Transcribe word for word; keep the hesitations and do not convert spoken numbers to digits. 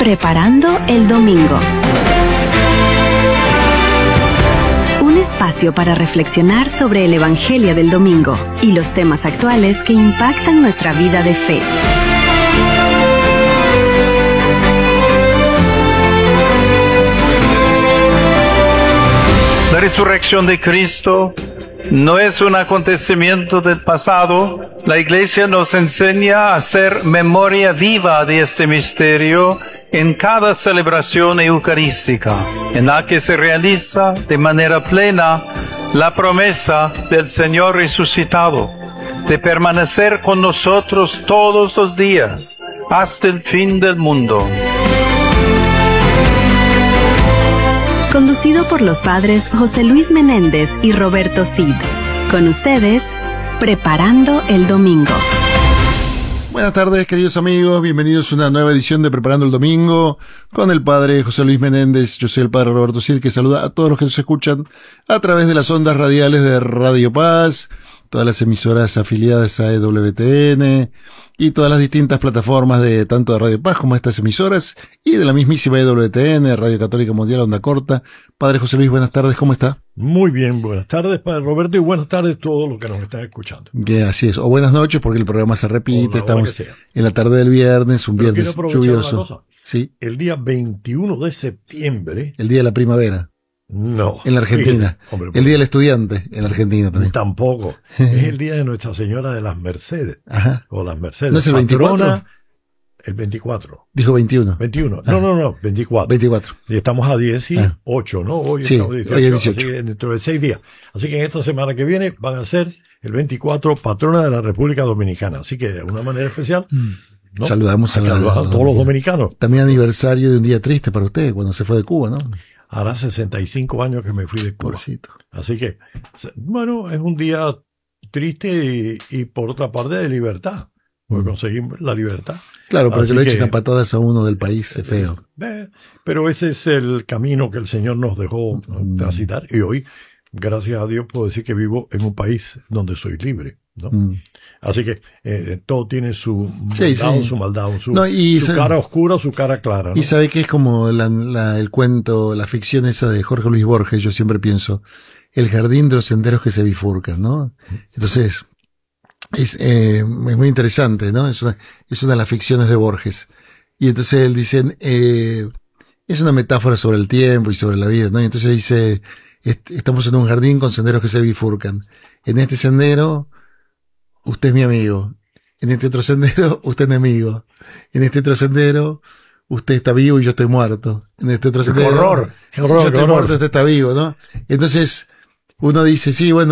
Preparando el Domingo. Un espacio para reflexionar sobre el Evangelio del Domingo y los temas actuales que impactan nuestra vida de fe. La resurrección de Cristo no es un acontecimiento del pasado. La Iglesia nos enseña a hacer memoria viva de este misterio en cada celebración eucarística, en la que se realiza de manera plena la promesa del Señor resucitado, de permanecer con nosotros todos los días, hasta el fin del mundo. Conducido por los padres José Luis Menéndez y Roberto Cid. Con ustedes, Preparando el Domingo. Buenas tardes, queridos amigos. Bienvenidos a una nueva edición de Preparando el Domingo con el padre José Luis Menéndez. Yo soy el padre Roberto Cid, que saluda a todos los que nos escuchan a través de las ondas radiales de Radio Paz, todas las emisoras afiliadas a E W T N y todas las distintas plataformas de tanto de Radio Paz como estas emisoras y de la mismísima E W T N, Radio Católica Mundial Onda Corta. Padre José Luis, buenas tardes, ¿cómo está? Muy bien, buenas tardes, padre Roberto, y buenas tardes a todos los que nos están escuchando. Que así es, o buenas noches, porque el programa se repite, estamos en la tarde del viernes, un Pero viernes quiero lluvioso. una cosa. Sí. El día veintiuno de septiembre... El día de la primavera. No. En la Argentina. Fíjate, hombre, el día del estudiante, en la Argentina también. Tampoco. Es el día de Nuestra Señora de las Mercedes. Ajá. O las Mercedes. ¿No es el veinticuatro? Patrona, el veinticuatro. Dijo veintiuno. veintiuno. Ah. No, no, no, veinticuatro. veinticuatro. Y estamos a dieciocho, ah. ¿no? Hoy sí, estamos dieciocho, hoy es dieciocho. Así que dentro de seis días. Así que en esta semana que viene van a ser el veinticuatro patrona de la República Dominicana. Así que de una manera especial... ¿no? Saludamos a, la, a, a todos los dominicanos. También aniversario de un día triste para usted, cuando se fue de Cuba, ¿no? Hará sesenta y cinco años que me fui de Cuba. Porcito. Así que, bueno, es un día triste y, y por otra parte de libertad, porque mm. conseguimos la libertad. Claro, para Así que lo que, echen a patadas a uno del país es feo. Eh, pero ese es el camino que el Señor nos dejó mm. transitar, y hoy, gracias a Dios, puedo decir que vivo en un país donde soy libre, ¿no? Mm. Así que eh, todo tiene su sí, bondad, sí. su maldad, su, no, y su sabe, cara oscura, su cara clara, ¿no? Y sabe que es como la, la, el cuento, la ficción esa de Jorge Luis Borges, yo siempre pienso, el jardín de los senderos que se bifurcan, ¿no? Entonces, es, eh, es muy interesante, ¿no? Es una, es una de las ficciones de Borges. Y entonces él dice, eh, es una metáfora sobre el tiempo y sobre la vida, ¿no? Y entonces dice, est- estamos en un jardín con senderos que se bifurcan. En este sendero, usted es mi amigo. En este otro sendero, usted es enemigo. En este otro sendero, usted está vivo y yo estoy muerto. En este otro sendero, horror, yo horror, estoy horror. muerto, usted está vivo, ¿no? Entonces, uno dice, sí, bueno,